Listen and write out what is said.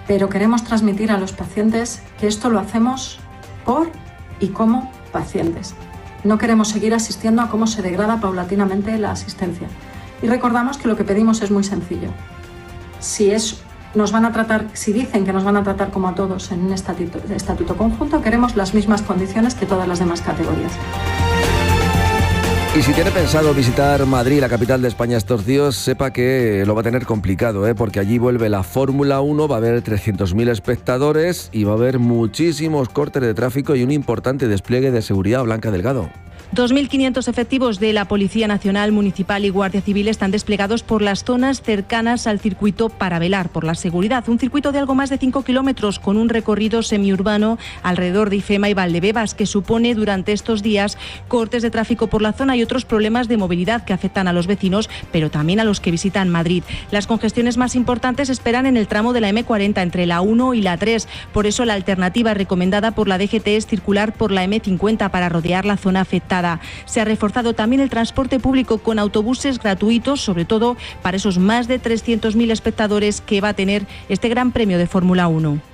pero queremos transmitir a los pacientes que esto lo hacemos por y como pacientes. No queremos seguir asistiendo a cómo se degrada paulatinamente la asistencia. Y recordamos que lo que pedimos es muy sencillo. Si dicen que nos van a tratar como a todos en un estatuto conjunto, queremos las mismas condiciones que todas las demás categorías. Y si tiene pensado visitar Madrid, la capital de España, estos días, sepa que lo va a tener complicado, porque allí vuelve la Fórmula 1, va a haber 300.000 espectadores y va a haber muchísimos cortes de tráfico y un importante despliegue de seguridad. Blanca Delgado. 2.500 efectivos de la Policía Nacional, Municipal y Guardia Civil están desplegados por las zonas cercanas al circuito para velar por la seguridad. Un circuito de algo más de 5 kilómetros con un recorrido semiurbano alrededor de Ifema y Valdebebas, que supone durante estos días cortes de tráfico por la zona y otros problemas de movilidad que afectan a los vecinos, pero también a los que visitan Madrid. Las congestiones más importantes se esperan en el tramo de la M40 entre la 1 y la 3. Por eso la alternativa recomendada por la DGT es circular por la M50 para rodear la zona afectada. Se ha reforzado también el transporte público con autobuses gratuitos, sobre todo para esos más de 300.000 espectadores que va a tener este Gran Premio de Fórmula 1.